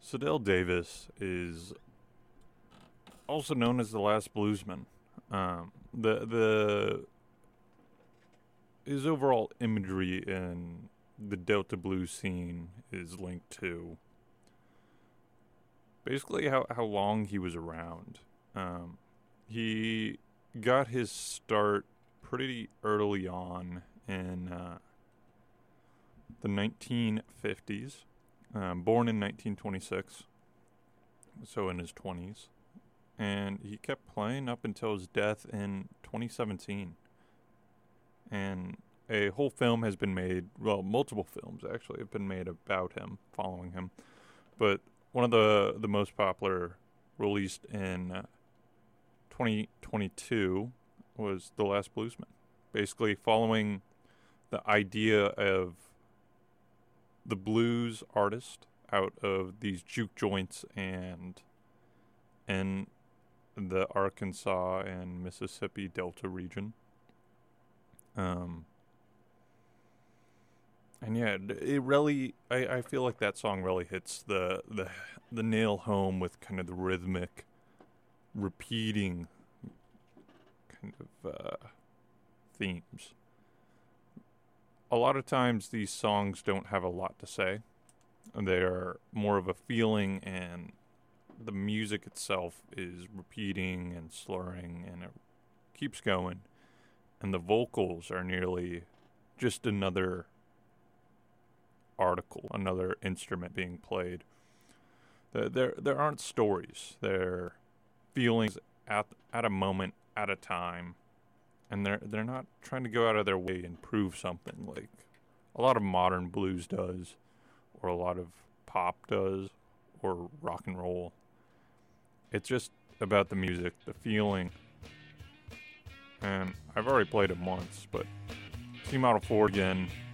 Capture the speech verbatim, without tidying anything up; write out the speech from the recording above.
Sidell Davis is also known as the Last Bluesman. Um, the the his overall imagery in the Delta blues scene is linked to basically how, how long he was around. Um, he got his start pretty early on in uh, the nineteen fifties. Um, born in nineteen twenty-six, so in his twenties. And he kept playing up until his death in twenty seventeen. And a whole film has been made, well, multiple films actually have been made about him, following him. But one of the, the most popular, released in uh, twenty twenty-two, was The Last Bluesman. Basically following the idea of the blues artist out of these juke joints and in the Arkansas and Mississippi Delta region. Um, and yeah, it really, I, I feel like that song really hits the, the, the nail home with kind of the rhythmic, repeating kind of uh, themes. A lot of times these songs don't have a lot to say. They're more of a feeling, and the music itself is repeating and slurring, and it keeps going. And the vocals are nearly just another article, another instrument being played. There, there aren't stories. They're feelings at at a moment, at a time. And they're they're not trying to go out of their way and prove something like a lot of modern blues does, or a lot of pop does, or rock and roll. It's just about the music, the feeling. And I've already played it once, but C Model four again,